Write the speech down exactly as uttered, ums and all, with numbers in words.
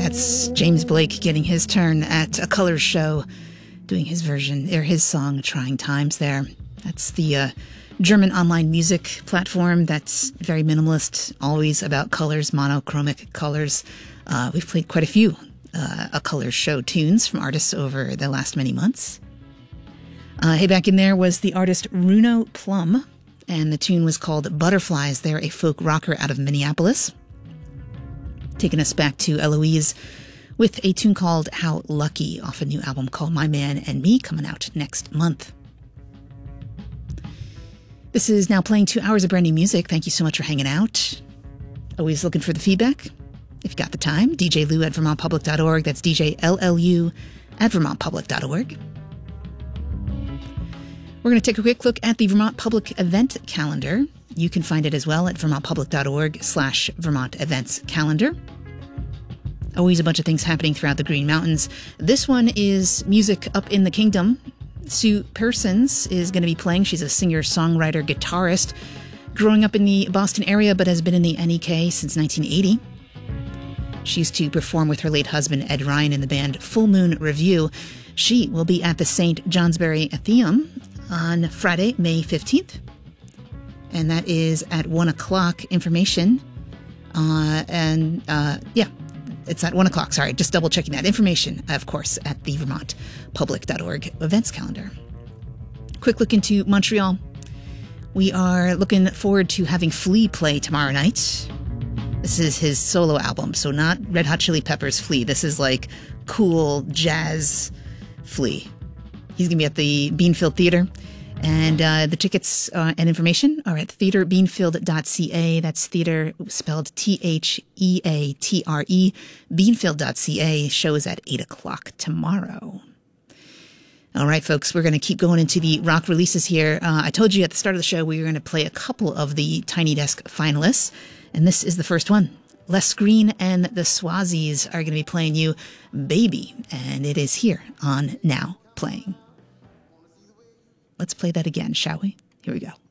That's James Blake getting his turn at a Colors show, doing his version, or his song, Trying Times there. That's the uh, German online music platform that's very minimalist, always about colors, monochromatic colors. Uh, we've played quite a few uh, a Colors show tunes from artists over the last many months. Uh, hey, back in there was the artist Runo Plum, and the tune was called Butterflies. They're a folk rocker out of Minneapolis. Taking us back to Eloise with a tune called How Lucky off a new album called My Man and Me, coming out next month. This is now playing two hours of brand new music. Thank you so much for hanging out. Always looking for the feedback. If you got the time, D J Lou at vermont public dot org. That's D J L L U at vermont public dot org. We're going to take a quick look at the Vermont Public event calendar. You can find it as well at vermont public dot org slash Vermont events calendar. Always a bunch of things happening throughout the Green Mountains. This one is Music Up in the Kingdom. Sue Persons is going to be playing. She's a singer, songwriter, guitarist, growing up in the Boston area, but has been in the N E K since nineteen eighty. She used to perform with her late husband, Ed Ryan, in the band Full Moon Review. She will be at the Saint Johnsbury Athenaeum on Friday, May fifteenth. And that is at one o'clock. Information. Uh, and uh, yeah, it's at one o'clock. Sorry, just double checking that. Information, of course, at the vermont public dot org events calendar. Quick look into Montreal. We are looking forward to having Flea play tomorrow night. This is his solo album, so not Red Hot Chili Peppers Flea. This is like cool jazz Flea. He's going to be at the Beanfield Theater. And uh, the tickets uh, and information are at theater beanfield dot c a. That's theater spelled T H E A T R E, beanfield dot c a. Show is at eight o'clock tomorrow. All right, folks, we're going to keep going into the rock releases here. Uh, I told you at the start of the show we were going to play a couple of the Tiny Desk finalists, and this is the first one. Les Green and the Swazis are going to be playing you Baby, and it is here on Now Playing. Let's play that again, shall we? Here we go.